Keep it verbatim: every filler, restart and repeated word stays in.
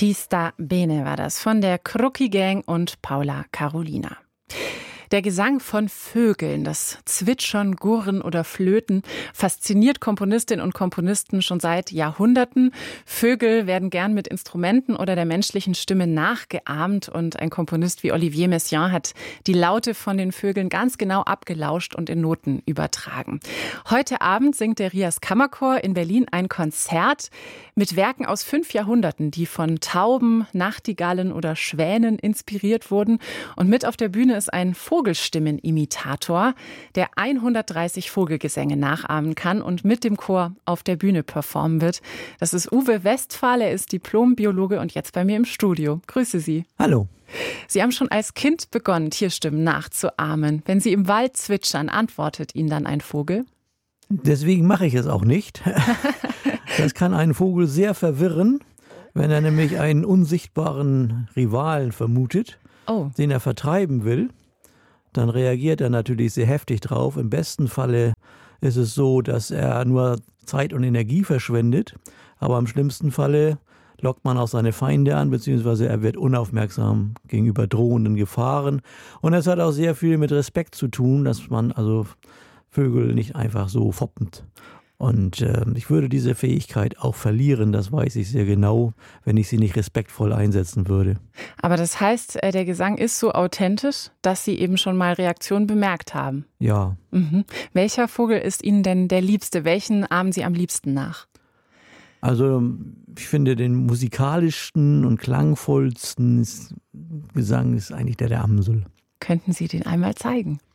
Ti sta bene war das von der Crucki Gang und Paula Carolina. Der Gesang von Vögeln, das Zwitschern, Gurren oder Flöten, fasziniert Komponistinnen und Komponisten schon seit Jahrhunderten. Vögel werden gern mit Instrumenten oder der menschlichen Stimme nachgeahmt und ein Komponist wie Olivier Messiaen hat die Laute von den Vögeln ganz genau abgelauscht und in Noten übertragen. Heute Abend singt der Rias Kammerchor in Berlin ein Konzert mit Werken aus fünf Jahrhunderten, die von Tauben, Nachtigallen oder Schwänen inspiriert wurden. Und mit auf der Bühne ist ein Vogelstimmenimitator, der hundertdreißig Vogelgesänge nachahmen kann und mit dem Chor auf der Bühne performen wird. Das ist Uwe Westphal, er ist Diplom-Biologe und jetzt bei mir im Studio. Grüße Sie. Hallo. Sie haben schon als Kind begonnen, Tierstimmen nachzuahmen. Wenn Sie im Wald zwitschern, antwortet Ihnen dann ein Vogel? Deswegen mache ich es auch nicht. Das kann einen Vogel sehr verwirren, wenn er nämlich einen unsichtbaren Rivalen vermutet, oh. den er vertreiben will. Dann reagiert er natürlich sehr heftig drauf. Im besten Falle ist es so, dass er nur Zeit und Energie verschwendet. Aber im schlimmsten Falle lockt man auch seine Feinde an, beziehungsweise er wird unaufmerksam gegenüber drohenden Gefahren. Und es hat auch sehr viel mit Respekt zu tun, dass man also Vögel nicht einfach so foppend. Und äh, ich würde diese Fähigkeit auch verlieren, das weiß ich sehr genau, wenn ich sie nicht respektvoll einsetzen würde. Aber das heißt, der Gesang ist so authentisch, dass Sie eben schon mal Reaktionen bemerkt haben? Ja. Mhm. Welcher Vogel ist Ihnen denn der Liebste? Welchen ahmen Sie am liebsten nach? Also ich finde, den musikalischsten und klangvollsten Gesang ist eigentlich der der Amsel. Könnten Sie den einmal zeigen?